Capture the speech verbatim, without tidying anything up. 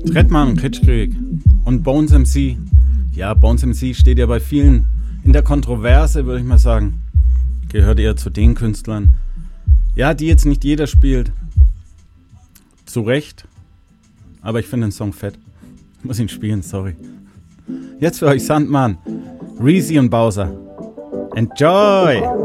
Trettmann, Kitschkrieg und Bones M C. Ja, Bones M C steht ja bei vielen in der Kontroverse, würde ich mal sagen. Gehört eher zu den Künstlern, ja, die jetzt nicht jeder spielt. Zu Recht. Aber ich finde den Song fett. Ich muss ihn spielen, sorry. Jetzt für euch Sandmann, Reezy und Bowser. Enjoy!